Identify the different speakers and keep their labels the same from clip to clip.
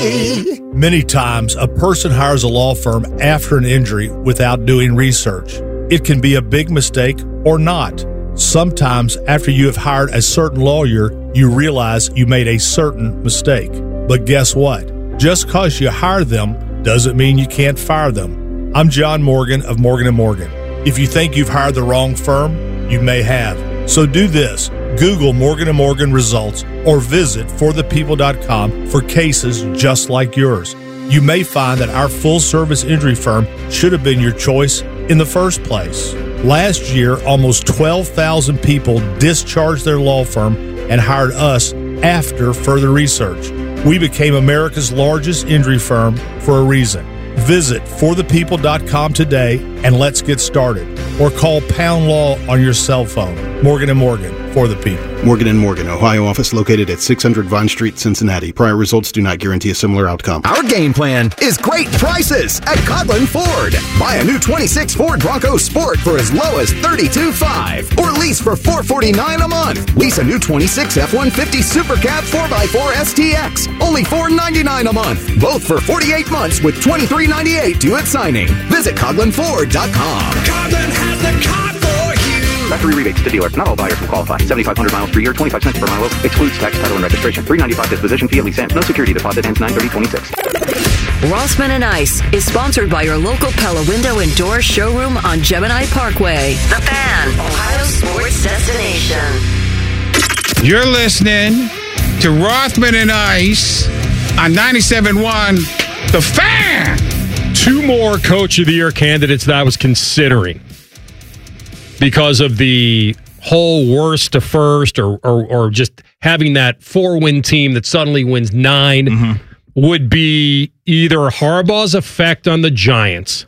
Speaker 1: way.
Speaker 2: Many times, a person hires a law firm after an injury without doing research. It can be a big mistake or not. Sometimes, after you have hired a certain lawyer, you realize you made a certain mistake. But guess what? Just because you hire them doesn't mean you can't fire them. I'm John Morgan of Morgan & Morgan. If you think you've hired the wrong firm, you may have. So do this. Google Morgan & Morgan results or visit forthepeople.com for cases just like yours. You may find that our full-service injury firm should have been your choice in the first place. Last year, almost 12,000 people discharged their law firm and hired us after further research. We became America's largest injury firm for a reason. Visit forthepeople.com today and let's get started. Or call Pound Law on your cell phone. Morgan & Morgan, for the people.
Speaker 3: Morgan & Morgan, Ohio office located at 600 Vine Street, Cincinnati. Prior results do not guarantee a similar outcome.
Speaker 1: Our game plan is great prices at Coughlin Ford. Buy a new 26 Ford Bronco Sport for as low as $32,500 or lease for $449 a month. Lease a new 26 F-150 Super Cab 4x4 STX, only $499 a month. Both for 48 months with $23.98 due at signing. Visit CoughlinFord.com.
Speaker 4: Coughlin has the car for you.
Speaker 5: Factory rebates to dealer. Not all buyers will qualify. 7,500 miles per year, 25 cents per mile. Excludes tax, title, and registration. $395 disposition fee at lease end. No security deposit. Ends 9/30/26.
Speaker 6: Rossman and Ice is sponsored by your local Pella Window and Door showroom on Gemini Parkway. The Fan, Ohio sports destination.
Speaker 7: You're listening to Rothman and Ice on 97.1 The Fan.
Speaker 8: Two more Coach of the Year candidates that I was considering because of the whole worst to first or just having that 4-win team that suddenly wins 9 would be either Harbaugh's effect on the Giants,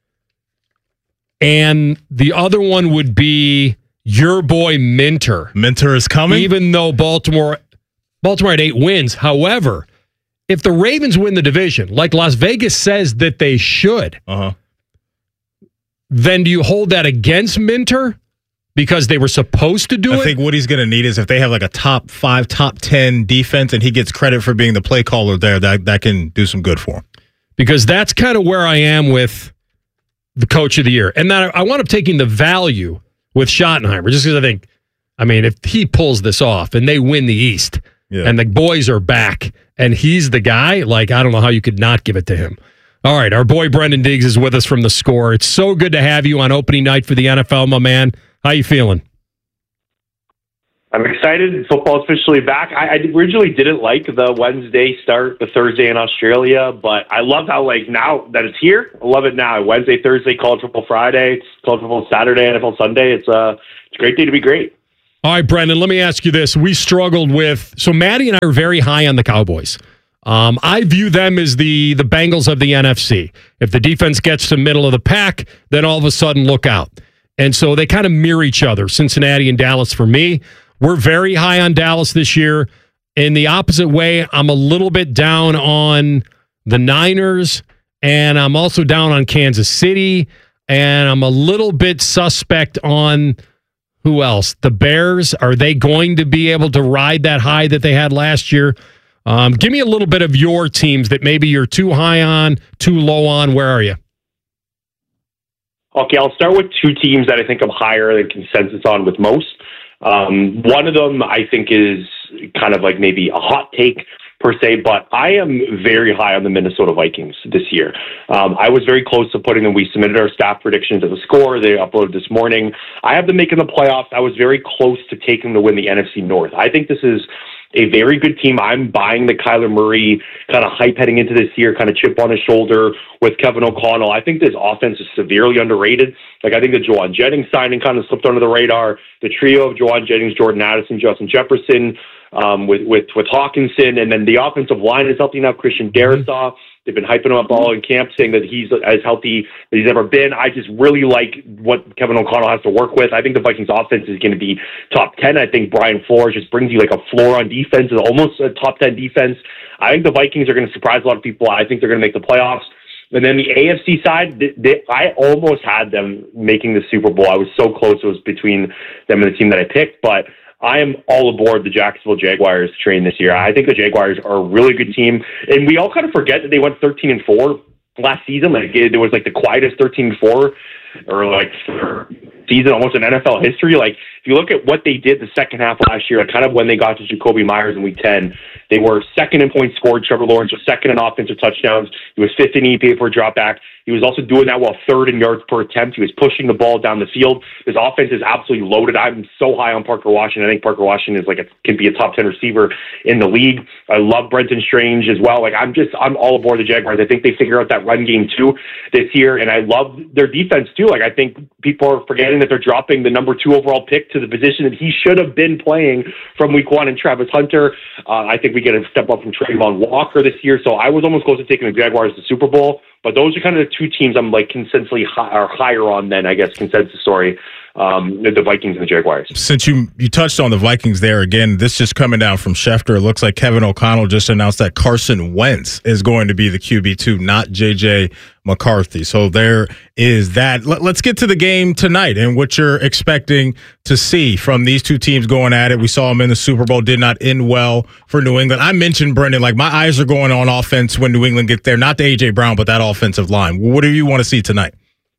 Speaker 8: and the other one would be your boy Minter.
Speaker 9: Minter is coming?
Speaker 8: Even though Baltimore had 8 wins. However, if the Ravens win the division, like Las Vegas says that they should, then do you hold that against Minter because they were supposed to do it?
Speaker 9: I think what he's going to need is if they have like a top 5, top 10 defense and he gets credit for being the play caller there, that can do some good for him.
Speaker 8: Because that's kind of where I am with the Coach of the Year. And then I wound up taking the value with Schottenheimer just because I think, if he pulls this off and they win the East and the boys are back and he's the guy, I don't know how you could not give it to him. All right, our boy Brendan Diggs is with us from The Score. It's so good to have you on opening night for the NFL, my man. How you feeling?
Speaker 10: I'm excited. Football's officially back. I originally didn't like the Wednesday start, the Thursday in Australia, but I love how, now that it's here, I love it now. Wednesday, Thursday, College Football Friday, it's College Football Saturday, NFL Sunday. It's a great day to be great.
Speaker 8: All right, Brendan, let me ask you this. We struggled with, so Maddie and I are very high on the Cowboys. I view them as the Bengals of the NFC. If the defense gets to middle of the pack, then all of a sudden look out. And so they kind of mirror each other, Cincinnati and Dallas for me. We're very high on Dallas this year. In the opposite way, I'm a little bit down on the Niners, and I'm also down on Kansas City, and I'm a little bit suspect on who else? The Bears. Are they going to be able to ride that high that they had last year? Give me a little bit of your teams that maybe you're too high on, too low on. Where are you?
Speaker 10: Okay, I'll start with 2 teams that I think I'm higher than consensus on with most. One of them I think is kind of maybe a hot take per se, but I am very high on the Minnesota Vikings this year. I was very close to putting them. We submitted our staff predictions at The Score. They uploaded this morning. I have them making the playoffs. I was very close to taking them to win the NFC North. I think this is a very good team. I'm buying the Kyler Murray kind of hype heading into this year, kind of chip on his shoulder with Kevin O'Connell. I think this offense is severely underrated. I think the Juwan Jennings signing kind of slipped under the radar. The trio of Juwan Jennings, Jordan Addison, Justin Jefferson, with Hawkinson, and then the offensive line is healthy now. Christian Darrisaw. They've been hyping him up all in camp, saying that he's as healthy as he's ever been. I just really like what Kevin O'Connell has to work with. I think the Vikings offense is going to be top 10. I think Brian Flores just brings you a floor on defense. It's almost a top 10 defense. I think the Vikings are going to surprise a lot of people. I think they're going to make the playoffs. And then the AFC side, I almost had them making the Super Bowl. I was so close. It was between them and the team that I picked. But I am all aboard the Jacksonville Jaguars train this year. I think the Jaguars are a really good team, and we all kind of forget that they went 13-4 last season. Like it was like the quietest 13-4 or like season almost in NFL history. Like if you look at what they did the second half last year, kind of when they got to Jacoby Myers in Week 10, they were second in points scored. Trevor Lawrence was second in offensive touchdowns. He was fifth in EPA for a drop back. He was also doing that while third in yards per attempt. He was pushing the ball down the field. His offense is absolutely loaded. I'm so high on Parker Washington. I think Parker Washington is can be a top 10 receiver in the league. I love Brenton Strange as well. Like I'm all aboard the Jaguars. I think they figure out that run game too this year, and I love their defense too. Like I think people are forgetting that they're dropping the number 2 overall pick to the position that he should have been playing from Week 1 in Travis Hunter. I think we get a step up from Trayvon Walker this year. So I was almost close to taking the Jaguars to the Super Bowl. But those are kind of the 2 teams I'm like consistently higher on than, I guess, consensus story, the Vikings and the Jaguars.
Speaker 9: Since you touched on the Vikings there again, this just coming down from Schefter. It looks like Kevin O'Connell just announced that Carson Wentz is going to be the QB2, not J.J. McCarthy. So there is that. Let's get to the game tonight and what you're expecting to see from these 2 teams going at it. We saw them in the Super Bowl, did not end well for New England. I mentioned, Brendan, like my eyes are going on offense when New England get there, not to A.J. Brown, but that offensive line. What do you want to see tonight?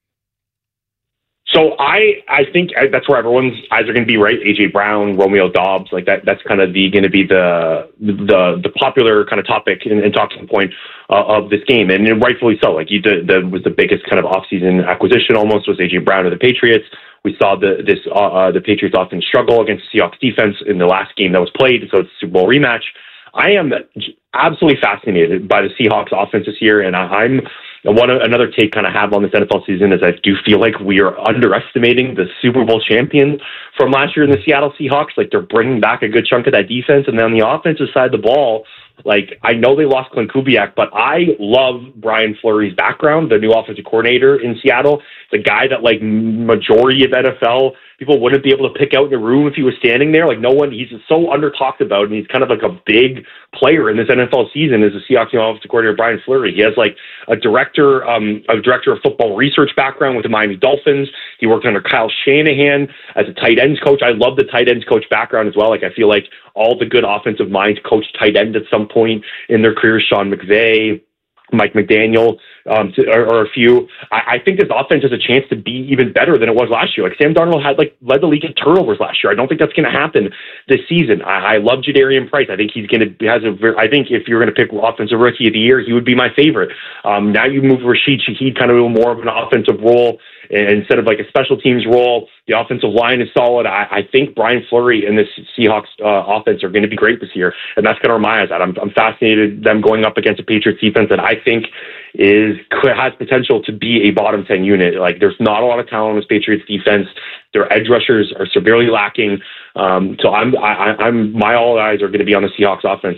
Speaker 10: So I think that's where everyone's eyes are going to be, right? A.J. Brown, Romeo Doubs, like that's kind of going to be the popular kind of topic and talking point of this game, and rightfully so. Like was the biggest kind of offseason acquisition almost was A.J. Brown to the Patriots. We saw the Patriots often struggle against the Seahawks defense in the last game that was played, so it's a Super Bowl rematch. I am absolutely fascinated by the Seahawks offense this year, and another take kind of have on this NFL season is I do feel like we are underestimating the Super Bowl champions from last year in the Seattle Seahawks. Like they're bringing back a good chunk of that defense, and then on the offensive side of the ball, like I know they lost Clint Kubiak, but I love Brian Fleury's background, the new offensive coordinator in Seattle, the guy that like majority of NFL people wouldn't be able to pick out in a room if he was standing there. Like he's so under talked about, and he's kind of like a big player in this NFL season as the Seahawks offensive coordinator Brian Fleury. He has like a director of football research background with the Miami Dolphins. He worked under Kyle Shanahan as a tight ends coach. I love the tight ends coach background as well. Like I feel like all the good offensive minds coach tight end at some point in their career. Sean McVay, Mike McDaniel, or a few. I think this offense has a chance to be even better than it was last year. Like Sam Darnold led the league in turnovers last year. I don't think that's going to happen this season. I love Jadarian Price. I think I think if you're going to pick offensive rookie of the year, he would be my favorite. Now you move Rashid Shaheed kind of a more of an offensive role instead of like a special teams role. The offensive line is solid. I think Brian Fleury and this Seahawks offense are going to be great this year, and that's kind of where my eyes at. I'm fascinated them going up against a Patriots defense that I think has potential to be a bottom 10 unit. Like there's not a lot of talent on this Patriots defense. Their edge rushers are severely lacking. So my all eyes are going to be on the Seahawks offense